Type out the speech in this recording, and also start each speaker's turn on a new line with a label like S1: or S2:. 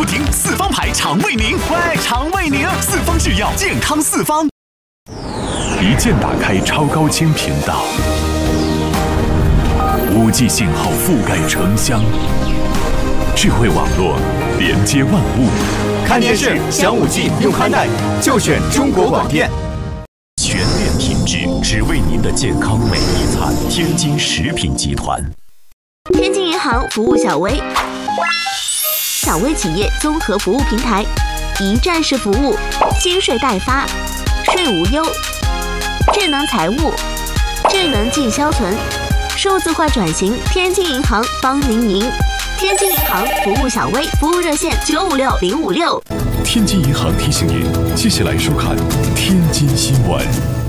S1: 不停，四方牌常为您，喂，常为您，四方制药，健康四方。一键打开超高清频道，5G 信号覆盖城乡，智慧网络连接万物。
S2: 看电视享5G，用宽带就选中国广电。
S1: 全链品质，只为您的健康每一餐。天津食品集团。
S3: 天津银行服务小微，小微企业综合服务平台，一站式服务，薪税代发，税无忧，智能财务，智能进销存，数字化转型，天津银行帮您赢。天津银行服务小微，服务热线956056。
S1: 天津银行提醒您，接下来收看天津新闻。